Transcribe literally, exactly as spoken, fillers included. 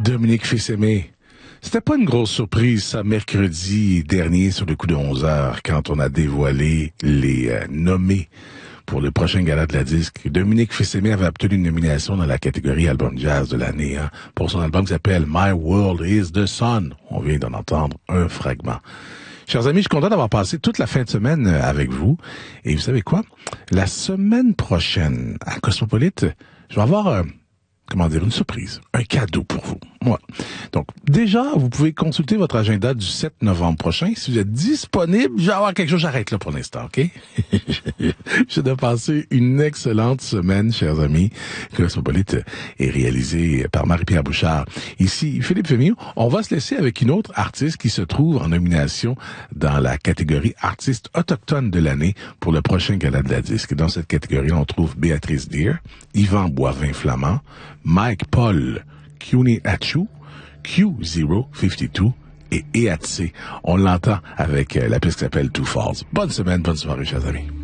Dominique Fils-Aimé. C'était pas une grosse surprise, ça, mercredi dernier, sur le coup de onze heures, quand on a dévoilé les euh, nommés pour le prochain gala de la disque. Dominique Fils-Aimé avait obtenu une nomination dans la catégorie album jazz de l'année, hein, pour son album qui s'appelle My World is the Sun. On vient d'en entendre un fragment. Chers amis, je suis content d'avoir passé toute la fin de semaine avec vous. Et vous savez quoi? La semaine prochaine, à Cosmopolite, je vais avoir... Euh, comment dire, une surprise, un cadeau pour vous. Voilà. Donc, déjà, vous pouvez consulter votre agenda du sept novembre prochain. Si vous êtes disponible, je vais avoir quelque chose, j'arrête là pour l'instant, OK? Je dois passer une excellente semaine, chers amis. Cosmopolite est réalisé par Marie-Pierre Bouchard. Ici, Philippe Fémillon. On va se laisser avec une autre artiste qui se trouve en nomination dans la catégorie artiste autochtone de l'année pour le prochain gala de la disque. Dans cette catégorie, on trouve Béatrice Deer, Yvan Boivin-Flamand, Mike Paul, Kuni Achu, Q zéro cinquante-deux et E A T C. On l'entend avec la piste qui s'appelle Two Falls. Bonne semaine, bonne soirée, chers amis.